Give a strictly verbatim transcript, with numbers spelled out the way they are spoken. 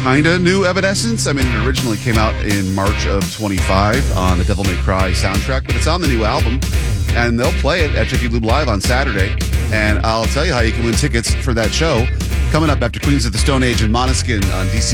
kind of new Evanescence. I mean, it originally came out in March of twenty-five on the Devil May Cry soundtrack, but it's on the new album, and they'll play it at Jiffy Lube Live on Saturday. And I'll tell you how you can win tickets for that show coming up after Queens of the Stone Age and Måneskin on D C